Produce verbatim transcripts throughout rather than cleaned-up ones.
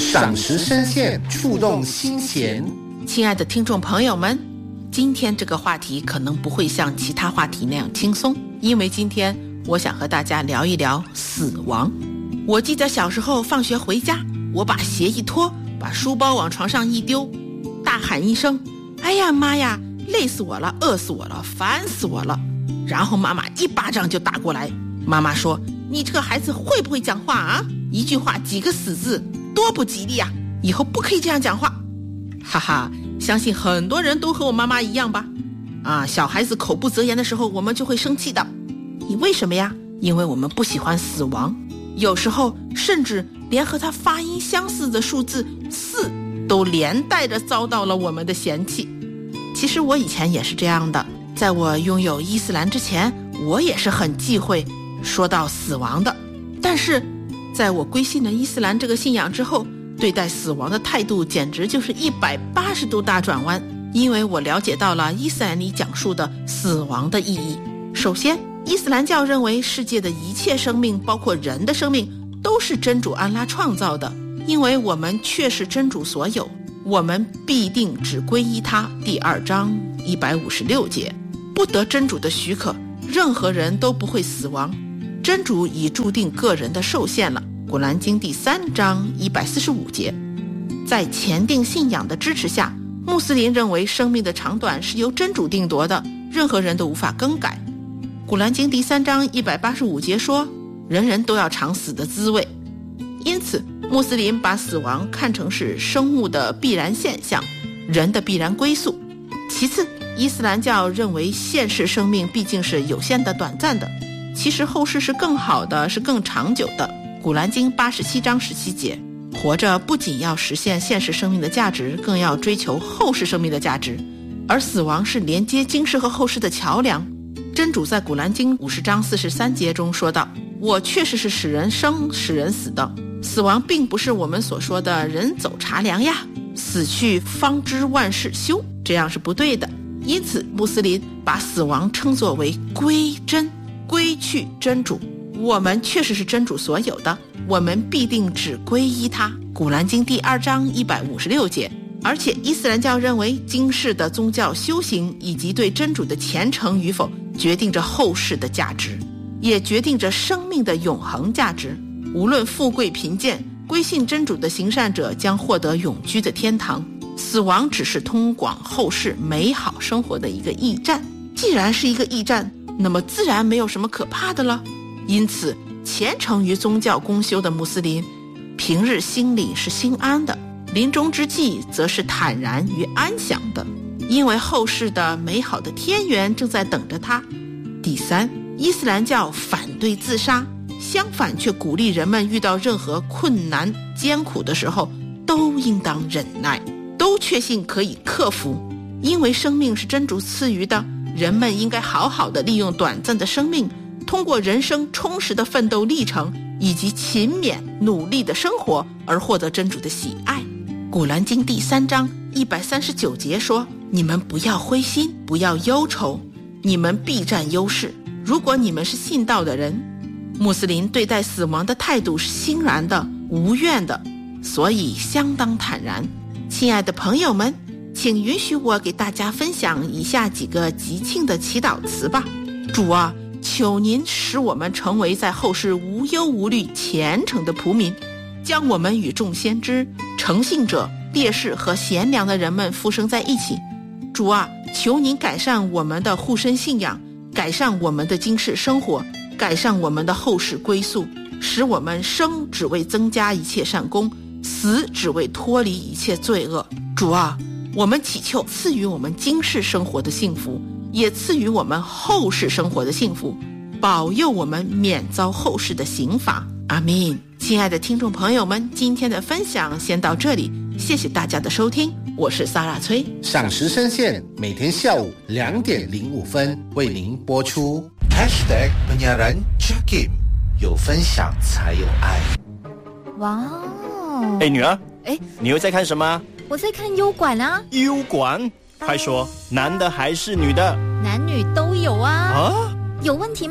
赏识深陷，触动心弦。 亲爱的听众朋友们，今天这个话题可能不会像其他话题那样轻松，因为今天我想和大家聊一聊死亡。我记得小时候放学回家，我把鞋一脱，把书包往床上一丢，大喊一声，哎呀妈呀，累死我了，饿死我了，烦死我了。然后妈妈一巴掌就打过来，妈妈说，你这个孩子会不会讲话啊？一句话几个死字，多不吉利啊，以后不可以这样讲话。哈哈，相信很多人都和我妈妈一样吧。啊，小孩子口不择言的时候，我们就会生气的。你为什么呀？因为我们不喜欢死亡，有时候甚至连和他发音相似的数字四都连带着遭到了我们的嫌弃。其实我以前也是这样的，在我拥有伊斯兰之前，我也是很忌讳说到死亡的。但是在我归信了伊斯兰这个信仰之后，对待死亡的态度简直就是一百八十度大转弯，因为我了解到了伊斯兰里讲述的死亡的意义。首先，伊斯兰教认为世界的一切生命，包括人的生命，都是真主安拉创造的，因为我们确是真主所有，我们必定只归依他。第二章一百五十六节，不得真主的许可，任何人都不会死亡，真主已注定个人的受限了。古兰经第三章一百四十五节，在前定信仰的支持下，穆斯林认为生命的长短是由真主定夺的，任何人都无法更改。古兰经第三章一百八十五节说，人人都要尝死的滋味。因此，穆斯林把死亡看成是生物的必然现象，人的必然归宿。其次，伊斯兰教认为现世生命毕竟是有限的、短暂的，其实后世是更好的，是更长久的。古兰经八十七章十七节，活着不仅要实现现实生命的价值，更要追求后世生命的价值，而死亡是连接今世和后世的桥梁。真主在古兰经五十章四十三节中说道，我确实是使人生使人死的，死亡并不是我们所说的人走茶凉呀，死去方知万事休，这样是不对的。因此穆斯林把死亡称作为归真，归去真主，我们确实是真主所有的，我们必定只归依他。古兰经第二章一百五十六节。而且伊斯兰教认为今世的宗教修行以及对真主的虔诚与否，决定着后世的价值，也决定着生命的永恒价值。无论富贵贫贱，归信真主的行善者将获得永居的天堂。死亡只是通往后世美好生活的一个驿站，既然是一个驿站，那么自然没有什么可怕的了。因此，虔诚于宗教公修的穆斯林，平日心里是心安的，临终之际则是坦然与安详的，因为后世的美好的天园正在等着他。第三，伊斯兰教反对自杀，相反却鼓励人们遇到任何困难艰苦的时候都应当忍耐，都确信可以克服，因为生命是真主赐予的，人们应该好好的利用短暂的生命，通过人生充实的奋斗历程以及勤勉努力的生活而获得真主的喜爱。古兰经第三章一百三十九节说，你们不要灰心，不要忧愁，你们必占优势，如果你们是信道的人。穆斯林对待死亡的态度是欣然的、无怨的，所以相当坦然。亲爱的朋友们，请允许我给大家分享以下几个吉庆的祈祷词吧。主啊，求您使我们成为在后世无忧无虑、虔诚的仆民，将我们与众先知、诚信者、烈士和贤良的人们复生在一起。主啊，求您改善我们的护身信仰，改善我们的今世生活，改善我们的后世归宿，使我们生只为增加一切善功，死只为脱离一切罪恶。主啊，我们祈求赐予我们今世生活的幸福，也赐予我们后世生活的幸福，保佑我们免遭后世的刑罚。阿们。亲爱的听众朋友们，今天的分享先到这里，谢谢大家的收听，我是萨拉崔。 赏识深陷每天下午两点零五分为您播出。 Hashtag penyiaran Jakim， 有分享才有爱。 哇哦！ 哎，女儿， 哎， 你又在看什么？ 我在看优管啊。 优管？快说，男的还是女的？ 男女都有啊。 啊？ 有问题吗？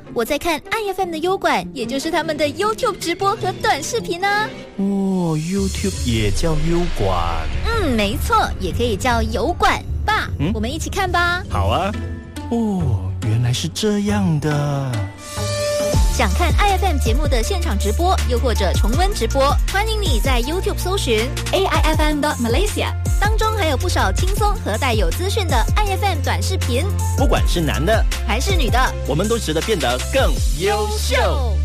我在看 I F M 的优管，也就是他们的 YouTube 直播和短视频啊。 哦 ，YouTube 也叫优管。 嗯，没错，也可以叫油管。爸，嗯、我们一起看吧。 好啊。哦，原来是这样的。 想看 I F M 节目的现场直播，又或者重温直播，欢迎你在 YouTube 搜寻 A I F M Malaysia， 当中还有不少轻松和带有资讯的 I F M 短视频。 不管是男的还是女的， 我们都值得变得更优秀。